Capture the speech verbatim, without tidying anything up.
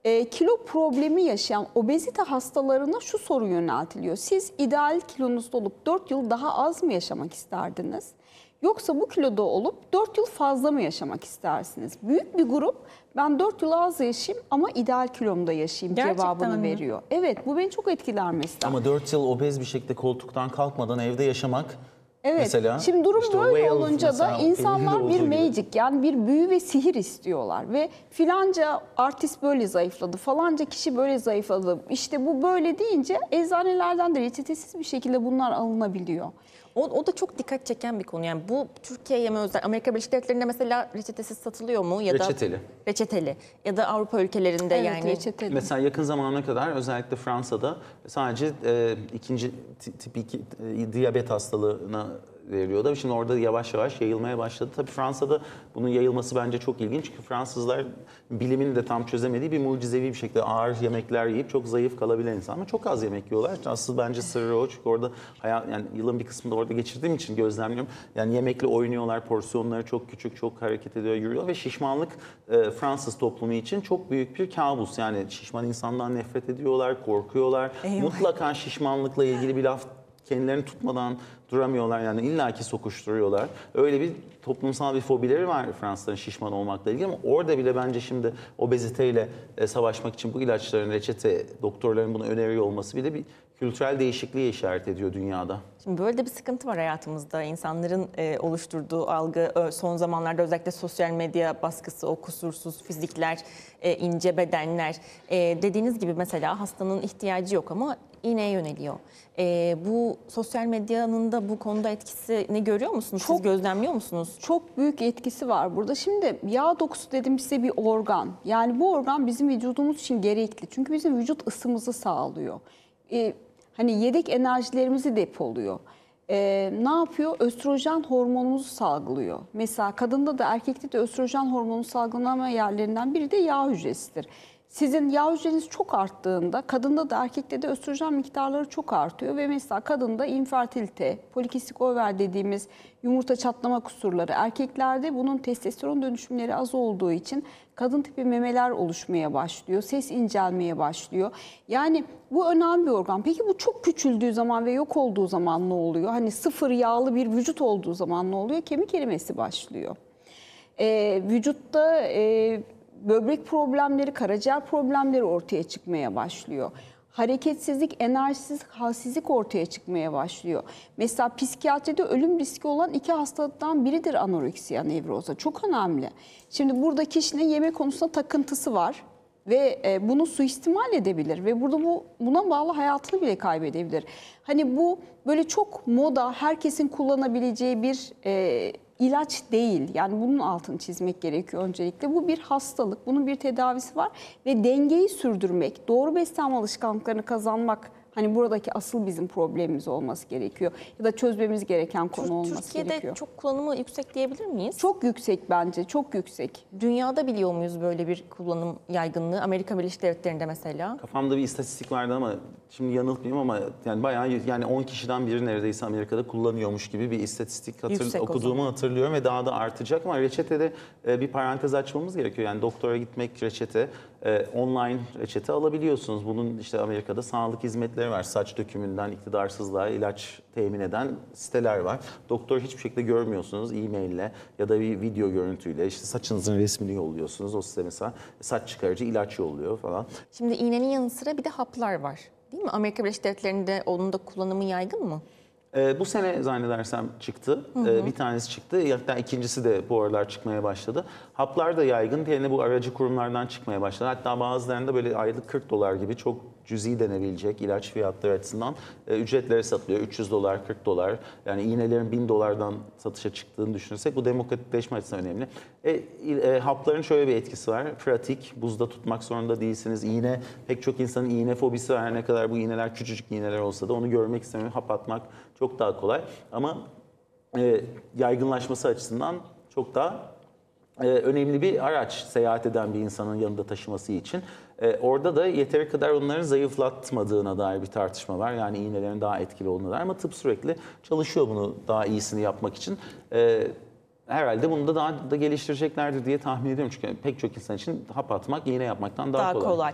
e, kilo problemi yaşayan obezite hastalarına şu soru yöneltiliyor. Siz ideal kilonuzda olup dört yıl daha az mı yaşamak isterdiniz? Yoksa bu kiloda olup dört yıl fazla mı yaşamak istersiniz? Büyük bir grup ben dört yıl az yaşayayım ama ideal kilomda yaşayayım Gerçekten cevabını mi? veriyor. Evet, bu beni çok etkiler mesela. Ama dört yıl obez bir şekilde koltuktan kalkmadan evde yaşamak Evet. mesela. Şimdi durum işte böyle Wales olunca da mesela, insanlar filmde bir olduğu gibi. magic yani bir büyü ve sihir istiyorlar ve filanca artist böyle zayıfladı, falanca kişi böyle zayıfladı. İşte bu böyle deyince eczanelerden de reçetesiz bir şekilde bunlar alınabiliyor. O, o da çok dikkat çeken bir konu. Yani bu Türkiye'ye mi özel? Amerika Birleşik Devletleri'nde mesela reçetesiz satılıyor mu? Ya da Reçeteli. Reçeteli. Ya da Avrupa ülkelerinde Evet, yani. reçeteli. Mesela yakın zamana kadar özellikle Fransa'da sadece e, ikinci tip iki e, diyabet hastalığına veriyordu. Şimdi orada yavaş yavaş yayılmaya başladı. Tabii Fransa'da bunun yayılması bence çok ilginç. Çünkü Fransızlar bilimin de tam çözemediği bir mucizevi bir şekilde ağır yemekler yiyip çok zayıf kalabilen insan. Ama çok az yemek yiyorlar. Asıl bence sırrı o. Çünkü orada hayat, yani yılın bir kısmında orada geçirdiğim için gözlemliyorum. Yani yemekle oynuyorlar, porsiyonları çok küçük, çok hareket ediyor, yürüyor ve şişmanlık e, Fransız toplumu için çok büyük bir kabus. Yani şişman insandan nefret ediyorlar, korkuyorlar. Eyvah. Mutlaka şişmanlıkla ilgili bir laf kendilerini tutmadan duramıyorlar, yani illaki sokuşturuyorlar. Öyle bir toplumsal bir fobileri var Fransızların şişman olmakla ilgili ama orada bile bence şimdi obeziteyle e, savaşmak için bu ilaçların reçete, doktorların bunu öneriyor olması bile bir kültürel değişikliğe işaret ediyor dünyada. Şimdi böyle de bir sıkıntı var hayatımızda. İnsanların e, oluşturduğu algı ö, son zamanlarda özellikle sosyal medya baskısı, o kusursuz fizikler, e, ince bedenler. E, dediğiniz gibi mesela hastanın ihtiyacı yok ama iğneye yöneliyor. E, bu sosyal medyanın da bu konuda etkisini görüyor musunuz? Çok- Siz gözlemliyor musunuz? Çok büyük etkisi var burada. Şimdi yağ dokusu dedim size bir organ. Yani bu organ bizim vücudumuz için gerekli. Çünkü bizim vücut ısımızı sağlıyor. Ee, hani yedek enerjilerimizi depoluyor. Ee, ne yapıyor? Östrojen hormonumuzu salgılıyor. Mesela kadında da erkekte de östrojen hormonu salgılama yerlerinden biri de yağ hücresidir. Sizin yağ hücreniz çok arttığında kadında da erkekte de östrojen miktarları çok artıyor ve mesela kadında infertilite, polikistik over dediğimiz yumurta çatlama kusurları, erkeklerde bunun testosteron dönüşümleri az olduğu için kadın tipi memeler oluşmaya başlıyor, ses incelmeye başlıyor. Yani bu önemli bir organ. Peki bu çok küçüldüğü zaman ve yok olduğu zaman ne oluyor? Hani sıfır yağlı bir vücut olduğu zaman ne oluyor? Kemik erimesi başlıyor. Ee, vücutta e, böbrek problemleri, karaciğer problemleri ortaya çıkmaya başlıyor. Hareketsizlik, enerjisizlik, halsizlik ortaya çıkmaya başlıyor. Mesela psikiyatride ölüm riski olan iki hastalıktan biridir anoreksiya nevroza. Çok önemli. Şimdi burada kişinin yemek konusunda takıntısı var ve e, bunu suistimal edebilir ve burada bu buna bağlı hayatını bile kaybedebilir. Hani bu böyle çok moda, herkesin kullanabileceği bir e, ilaç değil. Yani bunun altını çizmek gerekiyor öncelikle. Bu bir hastalık, bunun bir tedavisi var ve dengeyi sürdürmek, doğru beslenme alışkanlıklarını kazanmak hani buradaki asıl bizim problemimiz olması gerekiyor. Ya da çözmemiz gereken konu olması Türkiye'de gerekiyor. çok kullanımı yüksek diyebilir miyiz? Çok yüksek bence, çok yüksek. Dünyada biliyor muyuz böyle bir kullanım yaygınlığı? Amerika Birleşik Devletleri'nde mesela. Kafamda bir istatistik vardı ama şimdi yanıltmayayım ama yani bayağı, yani on kişiden biri neredeyse Amerika'da kullanıyormuş gibi bir istatistik hatır, Yüksek o okuduğumu zaman. hatırlıyorum ve daha da artacak ama reçetede e, bir parantez açmamız gerekiyor. Yani doktora gitmek reçete, e, online reçete alabiliyorsunuz. Bunun işte Amerika'da sağlık hizmetleri var. Saç dökümünden iktidarsızlığa ilaç temin eden siteler var. Doktor hiçbir şekilde görmüyorsunuz e-maille ya da bir video görüntüyle. İşte saçınızın resmini yolluyorsunuz. O size mesela saç çıkarıcı ilaç yolluyor falan. Şimdi iğnenin yanı sıra bir de haplar var. Değil mi? Amerika Birleşik Devletleri'nde onun da kullanımı yaygın mı? Ee, bu sene zannedersem çıktı. Hı hı. Ee, bir tanesi çıktı. Hatta ikincisi de bu aralar çıkmaya başladı. Haplar da yaygın. Diğerine bu aracı kurumlardan çıkmaya başladı. Hatta bazılarında böyle aylık kırk dolar gibi çok cüzi denebilecek ilaç fiyatları açısından e, ücretlere satılıyor. üç yüz dolar, kırk dolar. Yani iğnelerin bin dolardan satışa çıktığını düşünürsek bu demokratikleşme açısından önemli. E, e, hapların şöyle bir etkisi var. Pratik, buzda tutmak zorunda değilsiniz. İğne, pek çok insanın iğne fobisi var. Her ne kadar bu iğneler küçücük iğneler olsa da onu görmek istemiyor. Hap atmak çok daha kolay. Ama e, yaygınlaşması açısından çok daha Ee, önemli bir araç seyahat eden bir insanın yanında taşıması için. Ee, orada da yeteri kadar onları zayıflatmadığına dair bir tartışma var. Yani iğnelerin daha etkili olduğuna dair ama tıp sürekli çalışıyor bunu daha iyisini yapmak için. Ee, herhalde bunu da daha da geliştireceklerdir diye tahmin ediyorum. Çünkü pek çok insan için hap atmak iğne yapmaktan daha, Daha kolay. kolay.